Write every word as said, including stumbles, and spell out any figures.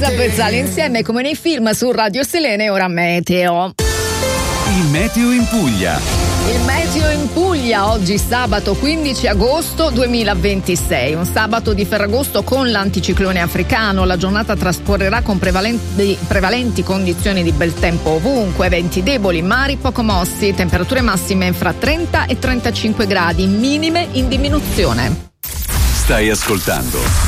Elisa Pezzali insieme come nei film su Radio Selene. Ora meteo. Il meteo in Puglia. Il meteo in Puglia oggi sabato quindici agosto duemilaventisei, un sabato di Ferragosto con l'anticiclone africano. La giornata trascorrerà con prevalenti, prevalenti condizioni di bel tempo ovunque, venti deboli, mari poco mossi, temperature massime fra trenta e trentacinque gradi, minime in diminuzione. Stai ascoltando